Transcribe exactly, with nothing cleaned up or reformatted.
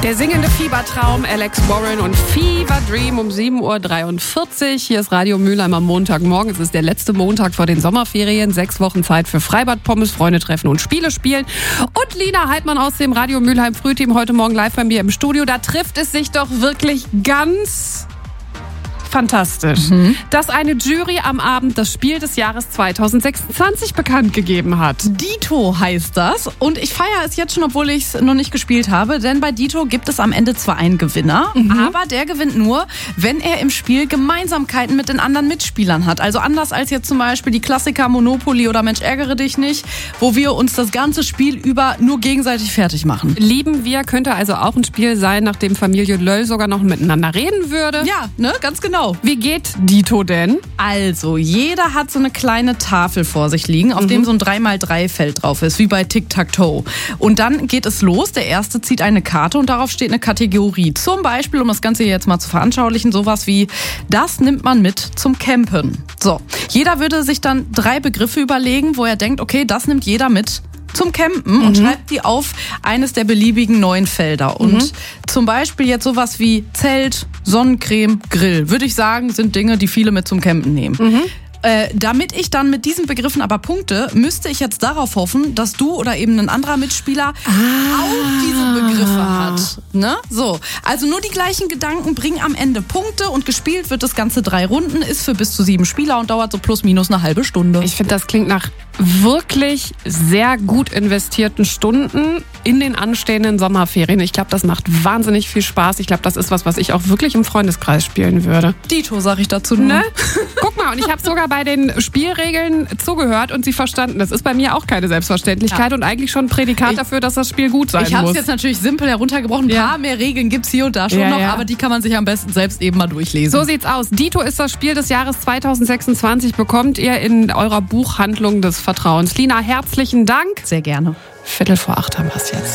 Der singende Fiebertraum, Alex Warren und Fever Dream um sieben Uhr dreiundvierzig. Hier ist Radio Mülheim am Montagmorgen. Es ist der letzte Montag vor den Sommerferien. Sechs Wochen Zeit für Freibad, Pommes, Freunde treffen und Spiele spielen. Und Lina Heidmann aus dem Radio Mülheim Frühteam heute Morgen live bei mir im Studio. Da trifft es sich doch wirklich ganz fantastisch, mhm. dass eine Jury am Abend das Spiel des Jahres zweitausendsechsundzwanzig bekannt gegeben hat. Dito heißt das und ich feiere es jetzt schon, obwohl ich es noch nicht gespielt habe, denn bei Dito gibt es am Ende zwar einen Gewinner, mhm. aber der gewinnt nur, wenn er im Spiel Gemeinsamkeiten mit den anderen Mitspielern hat. Also anders als jetzt zum Beispiel die Klassiker Monopoly oder Mensch ärgere dich nicht, wo wir uns das ganze Spiel über nur gegenseitig fertig machen. Lieben wir könnte also auch ein Spiel sein, nach dem Familie Löll sogar noch miteinander reden würde. Ja, ne, ganz genau. Wie geht Dito denn? Also, jeder hat so eine kleine Tafel vor sich liegen, auf mhm. dem so ein drei mal drei Feld drauf ist, wie bei Tic-Tac-Toe. Und dann geht es los. Der Erste zieht eine Karte und darauf steht eine Kategorie. Zum Beispiel, um das Ganze hier jetzt mal zu veranschaulichen, sowas wie, das nimmt man mit zum Campen. So, jeder würde sich dann drei Begriffe überlegen, wo er denkt, okay, das nimmt jeder mit zum Campen mhm. und schreibt die auf eines der beliebigen neun Felder. Und mhm. zum Beispiel jetzt sowas wie Zelt, Sonnencreme, Grill, würde ich sagen, sind Dinge, die viele mit zum Campen nehmen. Mhm. Äh, damit ich dann mit diesen Begriffen aber punkte, müsste ich jetzt darauf hoffen, dass du oder eben ein anderer Mitspieler ah. auch diese Begriffe hat. Ne? So, also nur die gleichen Gedanken bringen am Ende Punkte und gespielt wird das Ganze drei Runden, ist für bis zu sieben Spieler und dauert so plus minus eine halbe Stunde. Ich finde, das klingt nach wirklich sehr gut investierten Stunden in den anstehenden Sommerferien. Ich glaube, das macht wahnsinnig viel Spaß. Ich glaube, das ist was, was ich auch wirklich im Freundeskreis spielen würde. Dito, sag ich dazu nur. Ne? Guck mal, und ich habe sogar bei den Spielregeln zugehört und sie verstanden. Das ist bei mir auch keine Selbstverständlichkeit ja. und eigentlich schon ein Prädikat ich, dafür, dass das Spiel gut sein ich muss. Ich habe es jetzt natürlich simpel heruntergebrochen. Ein ja. paar mehr Regeln gibt's hier und da schon ja, noch, ja. aber die kann man sich am besten selbst eben mal durchlesen. So sieht's aus. Dito ist das Spiel des Jahres zweitausendsechsundzwanzig. Bekommt ihr in eurer Buchhandlung des Vertrauens. Lina, herzlichen Dank. Sehr gerne. Viertel vor acht haben wir es jetzt.